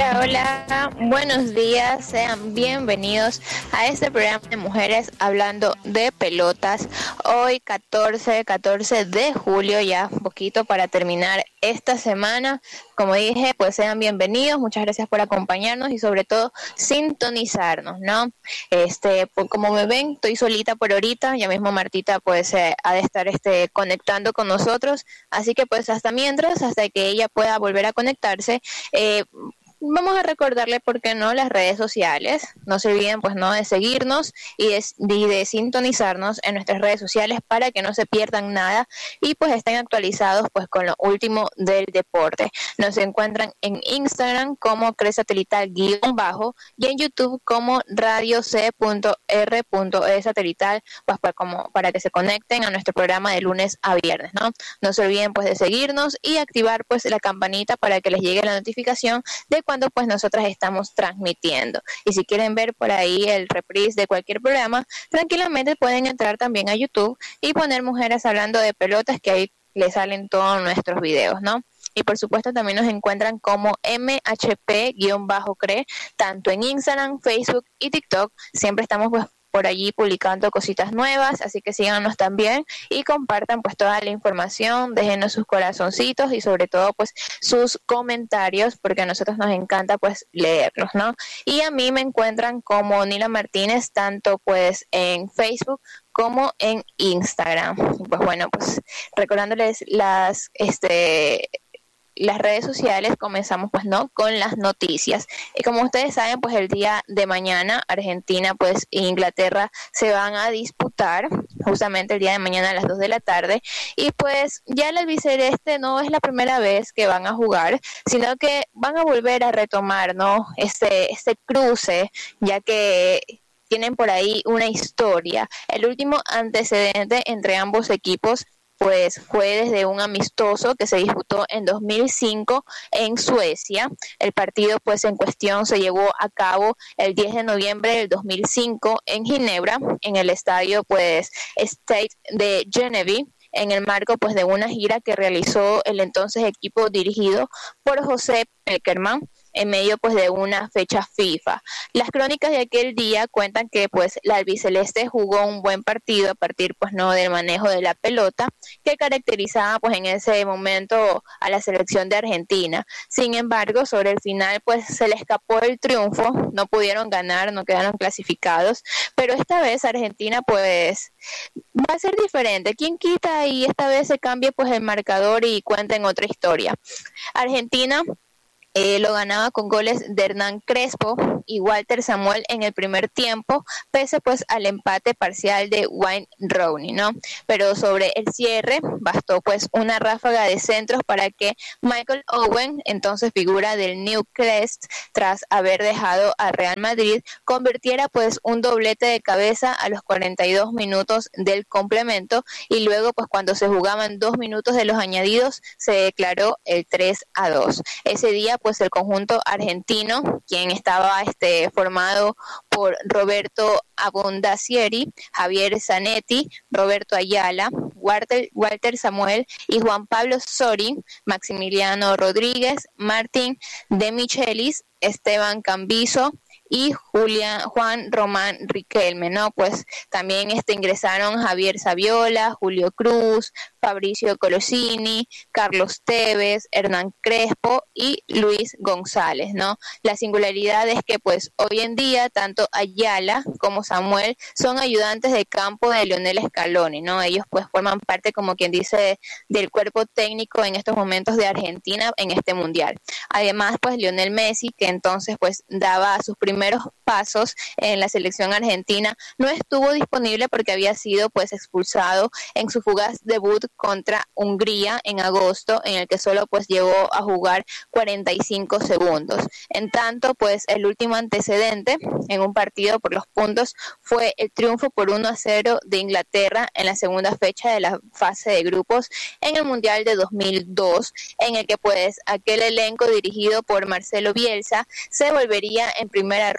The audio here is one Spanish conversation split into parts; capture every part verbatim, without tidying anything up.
Hola, hola, buenos días, sean bienvenidos a este programa de mujeres hablando de pelotas. Hoy catorce, catorce de julio, ya un poquito para terminar esta semana. Como dije, pues sean bienvenidos, muchas gracias por acompañarnos y sobre todo sintonizarnos, ¿no? Este, pues como me ven, estoy solita por ahorita, ya mismo Martita pues eh, ha de estar este, conectando con nosotros, así que pues hasta mientras, hasta que ella pueda volver a conectarse, eh, vamos a recordarle, ¿por qué no?, las redes sociales. No se olviden, pues, no, de seguirnos y de, y de sintonizarnos en nuestras redes sociales para que no se pierdan nada y, pues, estén actualizados, pues, con lo último del deporte. Nos encuentran en Instagram como Cresatelital-bajo y en YouTube como Radio C R E Satelital, pues, para, como, para que se conecten a nuestro programa de lunes a viernes, ¿no? No se olviden, pues, de seguirnos y activar, pues, la campanita para que les llegue la notificación de cuando pues nosotras estamos transmitiendo. Y si quieren ver por ahí el reprise de cualquier programa, tranquilamente pueden entrar también a YouTube y poner Mujeres Hablando de Pelotas, que ahí les salen todos nuestros videos, ¿no? Y por supuesto también nos encuentran como M H P-CRE, tanto en Instagram, Facebook y TikTok. Siempre estamos pues por allí publicando cositas nuevas, así que síganos también y compartan pues toda la información, déjenos sus corazoncitos y sobre todo pues sus comentarios, porque a nosotros nos encanta pues leerlos, ¿no? Y a mí me encuentran como Nila Martínez, tanto pues en Facebook como en Instagram. Pues bueno, pues recordándoles las este las redes sociales, comenzamos pues no con las noticias. Y como ustedes saben, pues el día de mañana Argentina pues e Inglaterra se van a disputar justamente el día de mañana a las dos de la tarde, y pues ya el albiceleste no es la primera vez que van a jugar, sino que van a volver a retomar, ¿no?, este, este cruce, ya que tienen por ahí una historia. El último antecedente entre ambos equipos pues fue desde un amistoso que se disputó en dos mil cinco en Suecia. El partido pues en cuestión se llevó a cabo el diez de noviembre del dos mil cinco en Ginebra, en el estadio pues Stade de Genève, en el marco pues de una gira que realizó el entonces equipo dirigido por José Pekerman en medio pues de una fecha FIFA. Las crónicas de aquel día cuentan que pues la albiceleste jugó un buen partido a partir pues no del manejo de la pelota que caracterizaba pues en ese momento a la selección de Argentina. Sin embargo, sobre el final pues se le escapó el triunfo, no pudieron ganar, no quedaron clasificados, pero esta vez Argentina pues va a ser diferente. ¿Quién quita y esta vez se cambie pues el marcador y cuenten otra historia? Argentina Eh, lo ganaba con goles de Hernán Crespo y Walter Samuel en el primer tiempo, pese pues al empate parcial de Wayne Rooney, ¿no? Pero sobre el cierre bastó pues una ráfaga de centros para que Michael Owen, entonces figura del Newcastle tras haber dejado a Real Madrid, convirtiera pues un doblete de cabeza a los cuarenta y dos minutos del complemento, y luego pues cuando se jugaban dos minutos de los añadidos se declaró el tres a dos. Ese día pues el conjunto argentino, quien estaba este, formado por Roberto Abondacieri, Javier Zanetti, Roberto Ayala, Walter, Walter Samuel y Juan Pablo Sorin, Maximiliano Rodríguez, Martín de Michelis, Esteban Cambiso y Julián, Juan Román Riquelme, ¿no? Pues también este, ingresaron Javier Saviola, Julio Cruz, Fabricio Colosini, Carlos Tevez, Hernán Crespo y Luis González, ¿no? La singularidad es que pues hoy en día tanto Ayala como Samuel son ayudantes de campo de Lionel Scaloni, ¿no? Ellos pues forman parte, como quien dice, del cuerpo técnico en estos momentos de Argentina en este mundial. Además pues Lionel Messi, que entonces pues daba sus primeros pasos en la selección argentina, no estuvo disponible porque había sido pues expulsado en su fugaz debut contra Hungría en agosto, en el que solo pues llegó a jugar cuarenta y cinco segundos. En tanto, pues el último antecedente en un partido por los puntos fue el triunfo por uno a cero de Inglaterra en la segunda fecha de la fase de grupos en el Mundial de dos mil dos, en el que pues aquel elenco dirigido por Marcelo Bielsa se volvería en primera ronda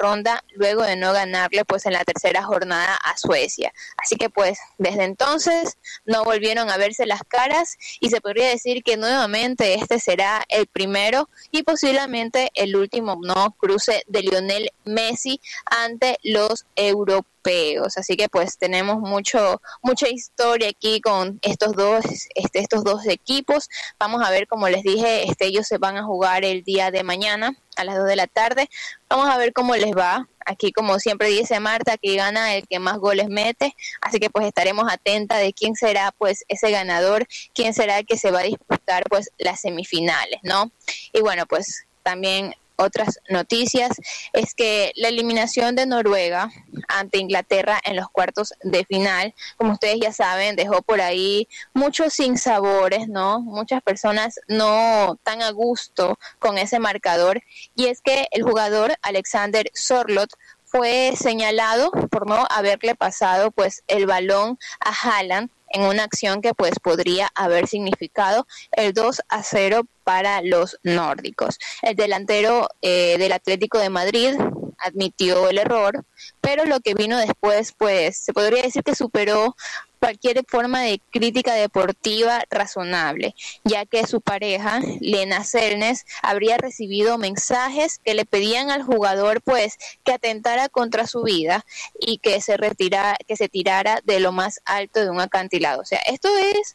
luego de no ganarle pues en la tercera jornada a Suecia. Así que pues desde entonces no volvieron a verse las caras y se podría decir que nuevamente este será el primero y posiblemente el último no cruce de Lionel Messi ante los europeos. Así que pues tenemos mucho mucha historia aquí con estos dos este, estos dos equipos. Vamos a ver, como les dije, este ellos se van a jugar el día de mañana a las dos de la tarde. Vamos a ver cómo les va. Aquí, como siempre dice Marta, que gana el que más goles mete, así que pues estaremos atentas de quién será pues ese ganador, quién será el que se va a disputar pues las semifinales, ¿no? Y bueno, pues también otras noticias es que la eliminación de Noruega ante Inglaterra en los cuartos de final, como ustedes ya saben, dejó por ahí muchos sinsabores, ¿no? Muchas personas no tan a gusto con ese marcador, y es que el jugador Alexander Sørloth fue señalado por no haberle pasado pues el balón a Haaland en una acción que pues podría haber significado el dos a cero para los nórdicos. El delantero eh, del Atlético de Madrid admitió el error, pero lo que vino después pues se podría decir que superó cualquier forma de crítica deportiva razonable, ya que su pareja, Lena Selnes, habría recibido mensajes que le pedían al jugador pues que atentara contra su vida y que se retira, que se tirara de lo más alto de un acantilado. O sea, esto es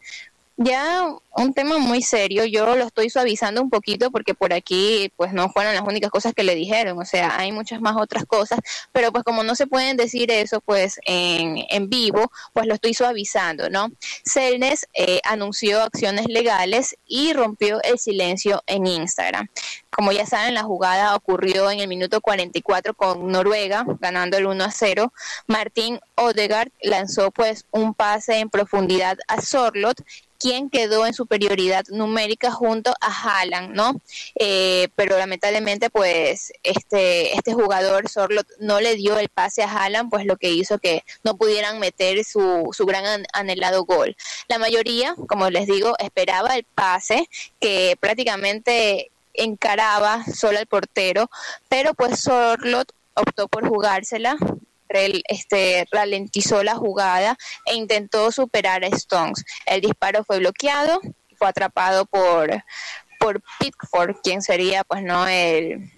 ya un tema muy serio. Yo lo estoy suavizando un poquito porque por aquí pues no fueron las únicas cosas que le dijeron, o sea, hay muchas más otras cosas, pero pues como no se pueden decir eso pues en, en vivo, pues lo estoy suavizando, ¿no? Selnes eh, anunció acciones legales y rompió el silencio en Instagram. Como ya saben, la jugada ocurrió en el minuto cuarenta y cuatro con Noruega, ganando el uno a cero. Martin Odegaard lanzó pues un pase en profundidad a Sørloth, quien quedó en superioridad numérica junto a Haaland, ¿no? Eh, pero lamentablemente, pues, este este jugador, Sørloth, no le dio el pase a Haaland, pues lo que hizo que no pudieran meter su, su gran anhelado gol. La mayoría, como les digo, esperaba el pase, que prácticamente encaraba solo al portero, pero pues Sørloth optó por jugársela. Él, este, ralentizó la jugada e intentó superar a Stones. El disparo fue bloqueado y fue atrapado por, por Pickford, quien sería pues no el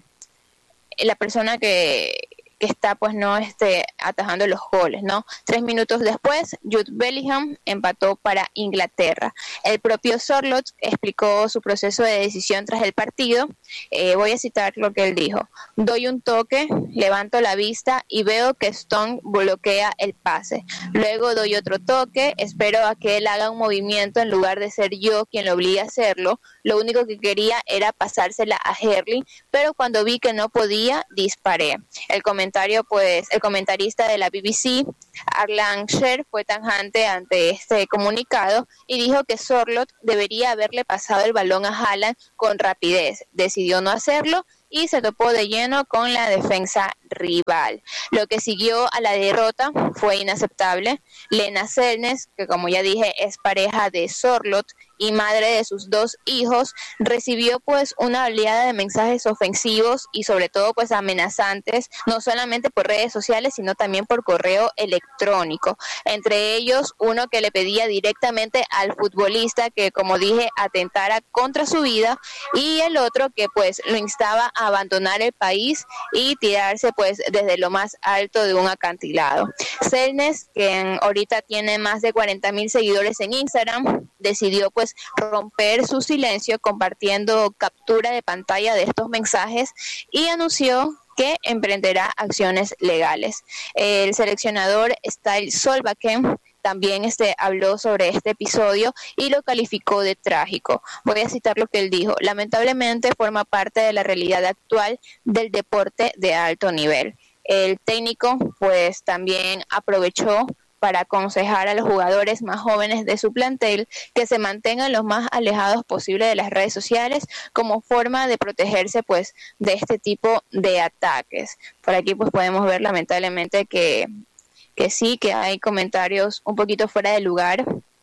la persona que, que está pues no este atajando los goles, ¿no? Tres minutos después, Jude Bellingham empató para Inglaterra. El propio Sørloth explicó su proceso de decisión tras el partido. Eh, voy a citar lo que él dijo: doy un toque, levanto la vista y veo que Stone bloquea el pase. Luego doy otro toque, espero a que él haga un movimiento en lugar de ser yo quien lo obligue a hacerlo. Lo único que quería era pasársela a Herling, pero cuando vi que no podía, disparé. El comentario, pues, el comentarista de la B B C, Arlan Sher, fue tajante ante este comunicado y dijo que Sørloth debería haberle pasado el balón a Haaland con rapidez. Decidió no hacerlo y se topó de lleno con la defensa rival. Lo que siguió a la derrota fue inaceptable. Lena Selnes, que como ya dije es pareja de Sørloth y madre de sus dos hijos, recibió pues una oleada de mensajes ofensivos y sobre todo pues amenazantes, no solamente por redes sociales sino también por correo electrónico. Entre ellos uno que le pedía directamente al futbolista que, como dije, atentara contra su vida, y el otro que pues lo instaba a abandonar el país y tirarse pues desde lo más alto de un acantilado. Selnes, que ahorita tiene más de cuarenta mil seguidores en Instagram, decidió pues romper su silencio compartiendo captura de pantalla de estos mensajes y anunció que emprenderá acciones legales. El seleccionador Ståle Solbakken también este, habló sobre este episodio y lo calificó de trágico. Voy a citar lo que él dijo: lamentablemente forma parte de la realidad actual del deporte de alto nivel. El técnico pues también aprovechó para aconsejar a los jugadores más jóvenes de su plantel que se mantengan lo más alejados posible de las redes sociales como forma de protegerse pues de este tipo de ataques. Por aquí pues podemos ver lamentablemente que, que sí, que hay comentarios un poquito fuera de lugar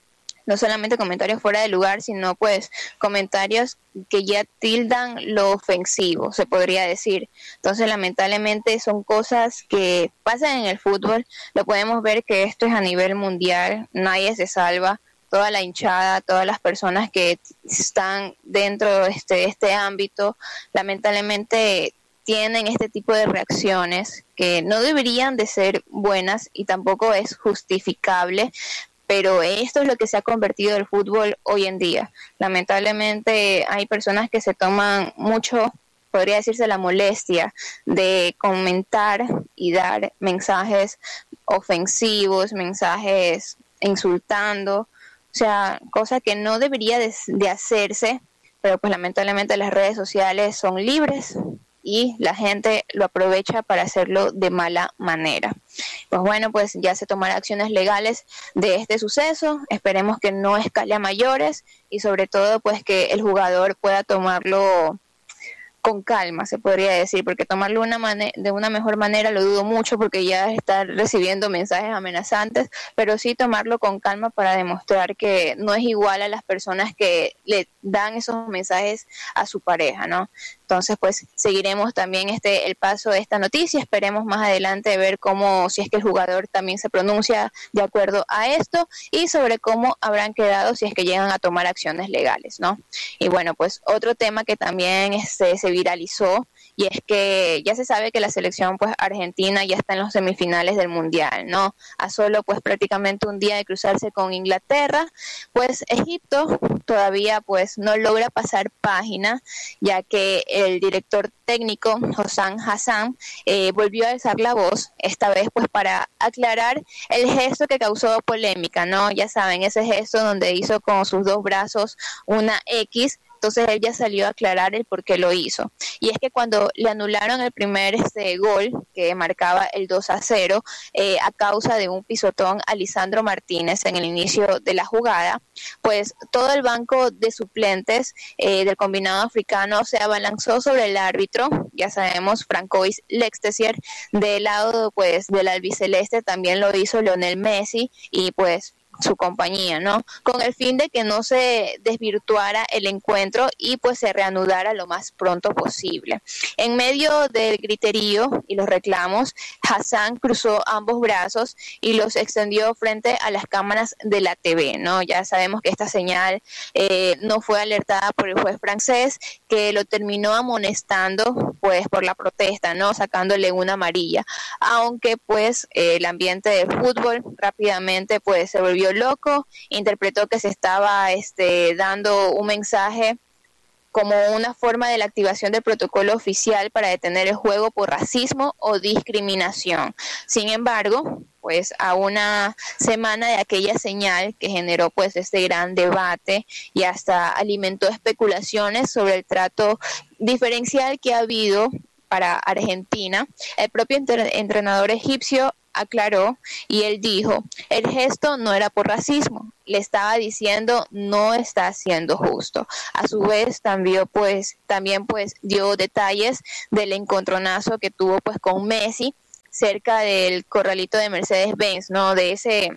no solamente comentarios fuera de lugar, sino pues comentarios que ya tildan lo ofensivo, se podría decir. Entonces, lamentablemente son cosas que pasan en el fútbol. Lo podemos ver que esto es a nivel mundial, nadie se salva. Toda la hinchada, todas las personas que están dentro de este, este ámbito, lamentablemente tienen este tipo de reacciones que no deberían de ser buenas y tampoco es justificable, pero esto es lo que se ha convertido el fútbol hoy en día. Lamentablemente hay personas que se toman mucho, podría decirse, la molestia de comentar y dar mensajes ofensivos, mensajes insultando, o sea, cosa que no debería de, de hacerse, pero pues lamentablemente las redes sociales son libres y la gente lo aprovecha para hacerlo de mala manera. Pues bueno, pues ya se tomarán acciones legales de este suceso, esperemos que no escale a mayores y sobre todo pues que el jugador pueda tomarlo con calma, se podría decir, porque tomarlo una mane- de una mejor manera lo dudo mucho porque ya está recibiendo mensajes amenazantes, pero sí tomarlo con calma para demostrar que no es igual a las personas que le dan esos mensajes a su pareja, ¿no? Entonces, pues seguiremos también este el paso de esta noticia, esperemos más adelante ver cómo, si es que el jugador también se pronuncia de acuerdo a esto y sobre cómo habrán quedado si es que llegan a tomar acciones legales, ¿no? Y bueno, pues otro tema que también este, se viralizó y es que ya se sabe que la selección pues argentina ya está en los semifinales del mundial, ¿no? A solo pues prácticamente un día de cruzarse con Inglaterra, pues Egipto todavía pues no logra pasar página, ya que el director técnico Hossam Hassan eh, volvió a alzar la voz, esta vez pues para aclarar el gesto que causó polémica, ¿no? Ya saben, ese gesto donde hizo con sus dos brazos una X. Entonces él ya salió a aclarar el por qué lo hizo. Y es que cuando le anularon el primer este, gol que marcaba el dos a cero eh, a causa de un pisotón a Lisandro Martínez en el inicio de la jugada, pues todo el banco de suplentes eh, del combinado africano se abalanzó sobre el árbitro. Ya sabemos, Francois Lextesier, del lado pues del albiceleste también lo hizo Lionel Messi y pues su compañía, ¿no? Con el fin de que no se desvirtuara el encuentro y pues se reanudara lo más pronto posible. En medio del griterío y los reclamos, Hassan cruzó ambos brazos y los extendió frente a las cámaras de la T V, ¿no? Ya sabemos que esta señal eh, no fue alertada por el juez francés, que lo terminó amonestando pues por la protesta, ¿no? Sacándole una amarilla, aunque pues eh, el ambiente del fútbol rápidamente pues se volvió loco, interpretó que se estaba este, dando un mensaje como una forma de la activación del protocolo oficial para detener el juego por racismo o discriminación. Sin embargo, pues a una semana de aquella señal que generó pues este gran debate y hasta alimentó especulaciones sobre el trato diferencial que ha habido para Argentina, el propio entrenador egipcio aclaró y él dijo, el gesto no era por racismo, le estaba diciendo no está siendo justo. A su vez también pues también pues dio detalles del encontronazo que tuvo pues con Messi cerca del corralito de Mercedes-Benz, ¿no? De ese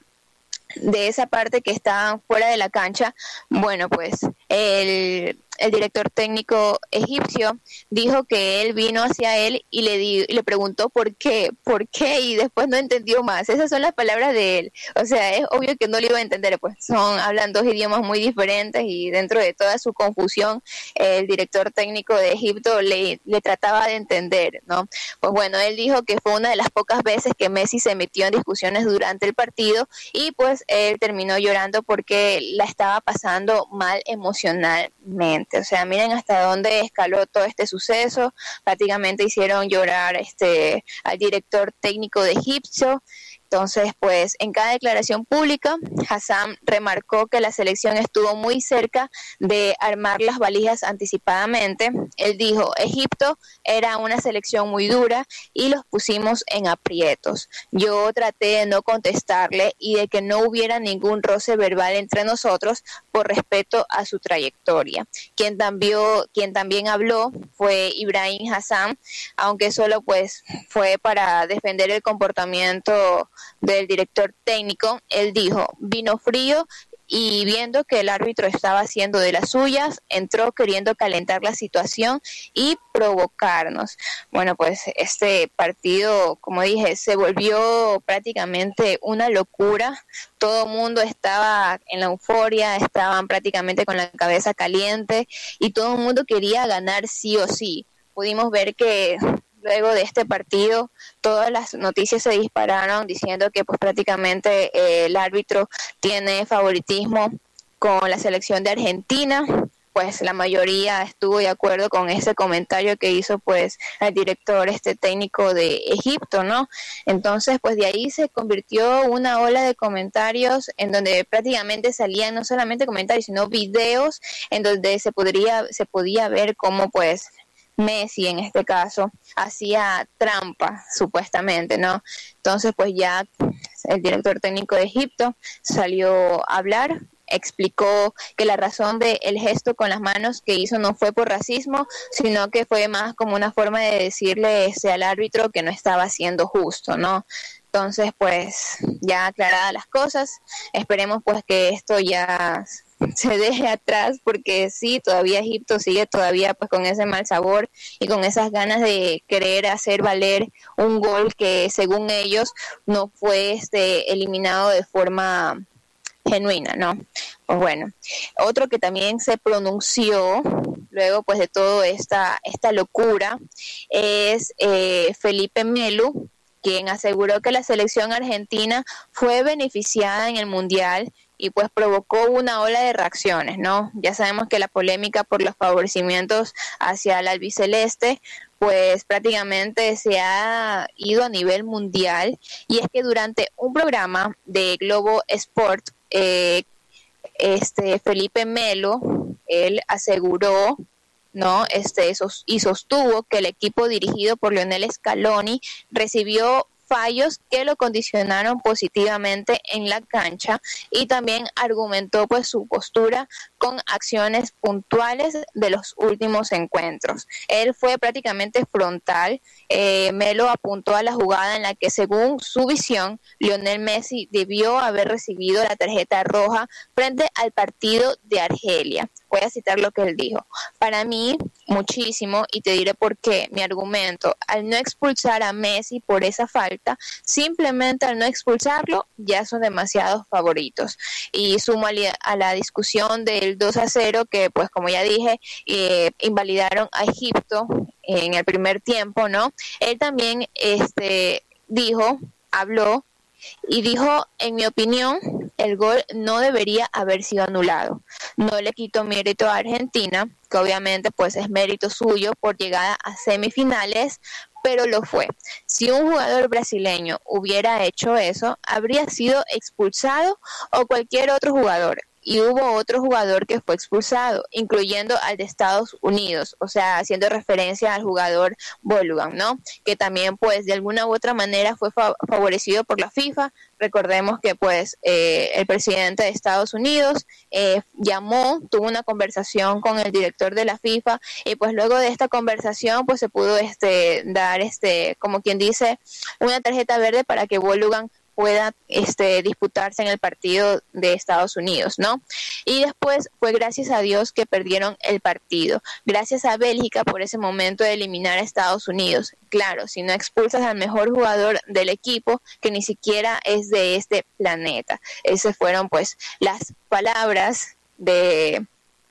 de esa parte que está fuera de la cancha. Bueno, pues el el director técnico egipcio dijo que él vino hacia él y le di, y le preguntó por qué, por qué, y después no entendió más. Esas son las palabras de él. O sea, es obvio que no lo iba a entender, pues son, hablan dos idiomas muy diferentes y dentro de toda su confusión, el director técnico de Egipto le, le trataba de entender, ¿no? Pues bueno, él dijo que fue una de las pocas veces que Messi se metió en discusiones durante el partido y pues él terminó llorando porque la estaba pasando mal emocionalmente. O sea, miren hasta dónde escaló todo este suceso. Prácticamente hicieron llorar este al director técnico de Egipto. Entonces, pues, en cada declaración pública, Hassan remarcó que la selección estuvo muy cerca de armar las valijas anticipadamente. Él dijo, Egipto era una selección muy dura y los pusimos en aprietos. Yo traté de no contestarle y de que no hubiera ningún roce verbal entre nosotros por respeto a su trayectoria. Quien también, quien también habló fue Ibrahim Hassan, aunque solo pues fue para defender el comportamiento del director técnico. Él dijo, vino frío y viendo que el árbitro estaba haciendo de las suyas, entró queriendo calentar la situación y provocarnos. Bueno, pues este partido, como dije, se volvió prácticamente una locura. Todo el mundo estaba en la euforia, estaban prácticamente con la cabeza caliente y todo el mundo quería ganar sí o sí. Pudimos ver que luego de este partido todas las noticias se dispararon diciendo que pues prácticamente eh, el árbitro tiene favoritismo con la selección de Argentina. Pues la mayoría estuvo de acuerdo con ese comentario que hizo pues el director este técnico de Egipto, ¿no? Entonces pues de ahí se convirtió una ola de comentarios en donde prácticamente salían no solamente comentarios sino videos en donde se podría se podía ver cómo pues Messi en este caso hacía trampa supuestamente, ¿no? Entonces pues ya el director técnico de Egipto salió a hablar, explicó que la razón del gesto con las manos que hizo no fue por racismo, sino que fue más como una forma de decirle ese, al árbitro que no estaba siendo justo, ¿no? Entonces, pues, ya aclaradas las cosas, esperemos pues que esto ya se deje atrás, porque sí, todavía Egipto sigue todavía pues con ese mal sabor y con esas ganas de querer hacer valer un gol que según ellos no fue este eliminado de forma genuina, ¿no? Pues bueno, otro que también se pronunció luego pues de toda esta esta locura es eh, Felipe Melo, quien aseguró que la selección argentina fue beneficiada en el Mundial y pues provocó una ola de reacciones, ¿no? Ya sabemos que la polémica por los favorecimientos hacia el albiceleste pues prácticamente se ha ido a nivel mundial, y es que durante un programa de Globo Sport, eh, este Felipe Melo, él aseguró, ¿no? Este y sostuvo que el equipo dirigido por Lionel Scaloni recibió fallos que lo condicionaron positivamente en la cancha, y también argumentó pues su postura con acciones puntuales de los últimos encuentros. Él fue prácticamente frontal. eh, Melo apuntó a la jugada en la que según su visión Lionel Messi debió haber recibido la tarjeta roja frente al partido de Argelia. Voy a citar lo que él dijo: para mí, muchísimo, y te diré por qué. Mi argumento: al no expulsar a Messi por esa falta, simplemente al no expulsarlo, ya son demasiados favoritos. Y sumo a la discusión del dos a cero, que pues como ya dije, eh, invalidaron a Egipto en el primer tiempo, ¿no? Él también este, dijo, habló, y dijo: en mi opinión, el gol no debería haber sido anulado. No le quito mérito a Argentina, que obviamente pues es mérito suyo por llegada a semifinales, pero lo fue. Si un jugador brasileño hubiera hecho eso, habría sido expulsado, o cualquier otro jugador. Y hubo otro jugador que fue expulsado, incluyendo al de Estados Unidos, o sea, haciendo referencia al jugador Balogun, ¿no? Que también, pues, de alguna u otra manera fue fa- favorecido por la FIFA. Recordemos que, pues, eh, el presidente de Estados Unidos eh, llamó, tuvo una conversación con el director de la FIFA, y pues luego de esta conversación, pues, se pudo este dar, este como quien dice, una tarjeta verde para que Balogun pueda este, disputarse en el partido de Estados Unidos, ¿no? Y después fue gracias a Dios que perdieron el partido, gracias a Bélgica por ese momento de eliminar a Estados Unidos. Claro, si no expulsas al mejor jugador del equipo, que ni siquiera es de este planeta. Esas fueron pues las palabras de,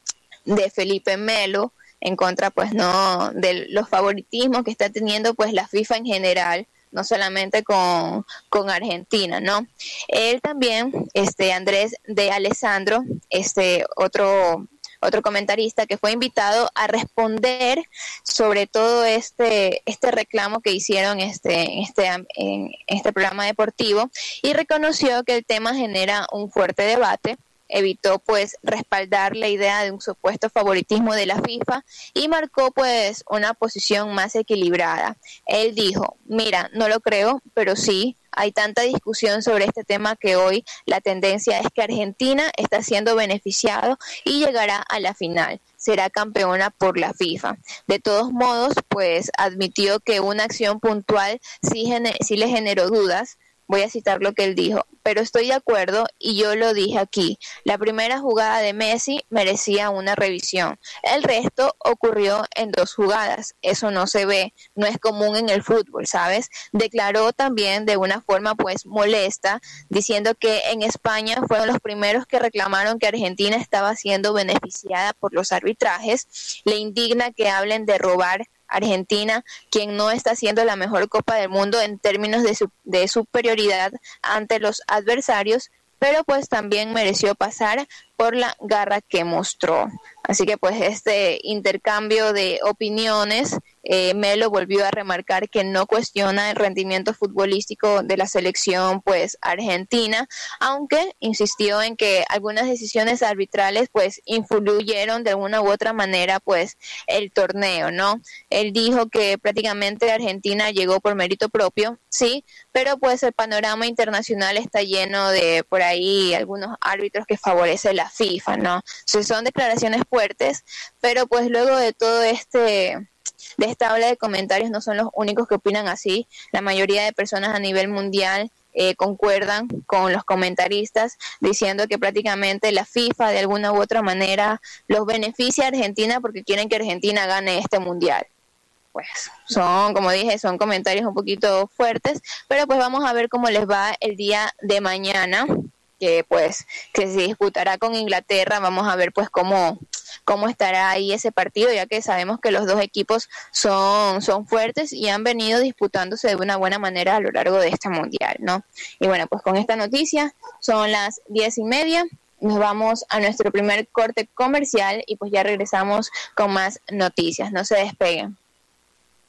de Felipe Melo en contra pues no de los favoritismos que está teniendo pues la FIFA en general, no solamente con, con Argentina, ¿no? Él también, este Andrés de Alessandro, este otro otro comentarista que fue invitado a responder sobre todo este este reclamo que hicieron este en este en este programa deportivo, y reconoció que el tema genera un fuerte debate. Evitó pues respaldar la idea de un supuesto favoritismo de la FIFA y marcó pues una posición más equilibrada. Él dijo: mira, no lo creo, pero sí, hay tanta discusión sobre este tema que hoy la tendencia es que Argentina está siendo beneficiado y llegará a la final. Será campeona por la FIFA. De todos modos, pues admitió que una acción puntual sí, gener- sí le generó dudas, voy a citar lo que él dijo, pero estoy de acuerdo y yo lo dije aquí, la primera jugada de Messi merecía una revisión, el resto ocurrió en dos jugadas, eso no se ve, no es común en el fútbol, ¿sabes? Declaró también de una forma pues molesta, diciendo que en España fueron los primeros que reclamaron que Argentina estaba siendo beneficiada por los arbitrajes, le indigna que hablen de robar Argentina, quien no está haciendo la mejor Copa del Mundo en términos de, su, de superioridad ante los adversarios, pero pues también mereció pasar por la garra que mostró. Así que pues este intercambio de opiniones, eh, Melo volvió a remarcar que no cuestiona el rendimiento futbolístico de la selección pues argentina, aunque insistió en que algunas decisiones arbitrales pues influyeron de una u otra manera pues el torneo, ¿no? Él dijo que prácticamente Argentina llegó por mérito propio, sí, pero pues el panorama internacional está lleno de por ahí algunos árbitros que favorecen la FIFA, ¿no? O sea, son declaraciones fuertes, pero pues luego de todo este de esta ola de comentarios no son los únicos que opinan así, la mayoría de personas a nivel mundial eh, concuerdan con los comentaristas diciendo que prácticamente la FIFA de alguna u otra manera los beneficia a Argentina porque quieren que Argentina gane este mundial. Pues son, como dije, son comentarios un poquito fuertes, pero pues vamos a ver cómo les va el día de mañana, que pues que se disputará con Inglaterra. Vamos a ver pues cómo cómo estará ahí ese partido, ya que sabemos que los dos equipos son son fuertes y han venido disputándose de una buena manera a lo largo de este mundial, ¿no? Y bueno, pues con esta noticia son las diez y media, nos vamos a nuestro primer corte comercial y pues ya regresamos con más noticias. No se despeguen.